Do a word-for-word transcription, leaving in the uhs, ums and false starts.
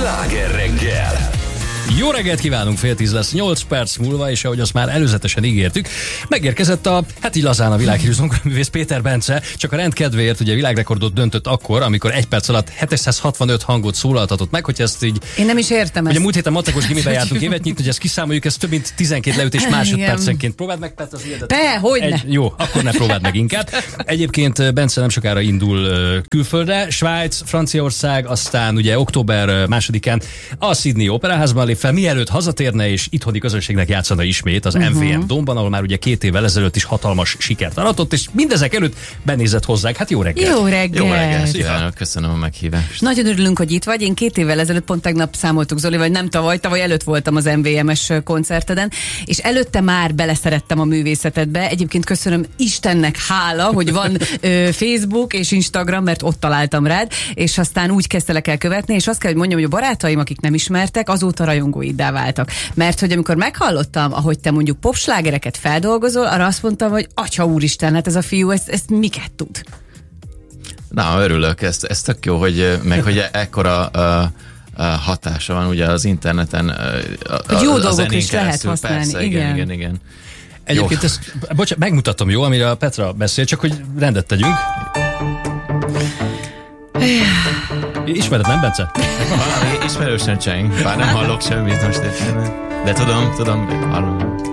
Sláger reggel! Jó reggelt kívánunk, fél tíz lesz, nyolc perc múlva, és ahogy azt már előzetesen ígértük, megérkezett a, hát így lazán a világhírű zongoraművész Péter Bence, csak a rend kedvéért ugye világrekordot döntött akkor, amikor egy perc alatt hétszázhatvanöt hangot szólaltatott meg, hogy ezt így... Én nem is értem ezt. Ugye múlt héten matekos gimiben jártunk évet nyitni, hogy ezt kiszámoljuk, ez több mint tizenkét leütés másodpercenként. Próbáld meg, Petra, az ilyetet. Te, hogyne? Egy, jó, akkor ne próbáld meg inkább. Egyébként Bence nem sokára indul uh, külföldre, Svájc, Franciaország, aztán ugye október másodikán a Sydney Operaházban lép fel, mielőtt hazatérne és itthoni közönségnek játszana ismét az uh-huh. em vé em Domban, ahol már ugye két évvel ezelőtt is hatalmas sikert aratott, és mindezek előtt benézett hozzánk. Hát jó reggelt! Jó reggelt! Jó reggelt kívánok, köszönöm a meghívást. Nagyon örülünk, hogy itt vagy. Én két évvel ezelőtt, pont tegnap számoltuk Zoli, vagy nem tavaly, tavaly előtt voltam az em vé em-es koncerteden, és előtte már beleszerettem a művészetedbe. Egyébként köszönöm Istennek, hála, hogy van ö, Facebook és Instagram, mert ott találtam rád, és aztán úgy kezdtelek el követni, és azt kell, hogy mondjam, hogy a barátaim, akik nem ismertek, azóta rajongóiddá váltak. Mert hogy amikor meghallottam, ahogy te mondjuk popslágereket feldolgozol, arra azt mondtam, hogy atya úristen, hát ez a fiú, ezt, ezt miket tud? Na, örülök, ez, ez tök jó, hogy meg hogy ekkora uh, uh, hatása van ugye az interneten. Uh, hogy jó a, dolgok is lehet használni. Persze, igen, igen, igen. igen. Egyébként jó. Ezt, bocsánat, megmutatom, jó, amire a Petra beszél, csak hogy rendet tegyünk. Ismered, nem, Bence? Valami ismerősen cseng, bár nem hallok semmit most értem. De tudom, tudom, hallom.